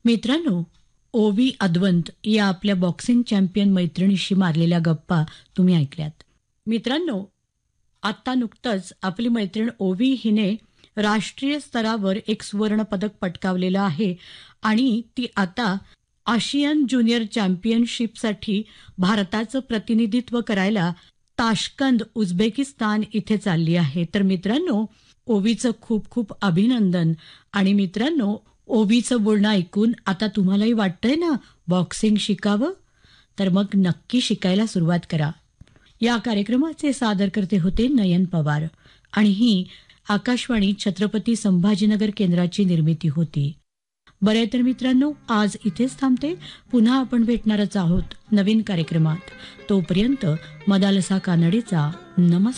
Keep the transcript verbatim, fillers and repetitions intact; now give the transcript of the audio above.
मित्रांनो, ओवी अद्वंत या आपल्या बॉक्सिंग चॅम्पियन मैत्रिणीशी मारलेल्या गप्पा तुम्ही ऐकल्यात. मित्रांनो, आता नुकतंच आपली मैत्रीण ओवी हिने राष्ट्रीय स्तरावर एक सुवर्ण पदक पटकावलेलं आहे आणि ती आता आशियन ज्युनियर चॅम्पियनशिपसाठी भारताचं प्रतिनिधित्व करायला ताश्कंद, उझबेकिस्तान इथे चालली आहे. तर मित्रांनो, ओवीचं खूप खूप अभिनंदन. आणि मित्रांनो, ओवीचं बोलणं ऐकून आता तुम्हालाही वाटतंय ना बॉक्सिंग शिकावं? तर मग नक्की शिकायला सुरुवात करा. या कार्यक्रमाचे सादरकर्ते होते नयन पवार आणि ही आकाशवाणी छत्रपती संभाजीनगर केंद्राची निर्मिती होती. बरे तर मित्रांनो, आज इथेच थांबते. पुन्हा आपण भेटणारच आहोत नवीन कार्यक्रमात. तोपर्यंत मदालसा कानडीचा नमस्कार.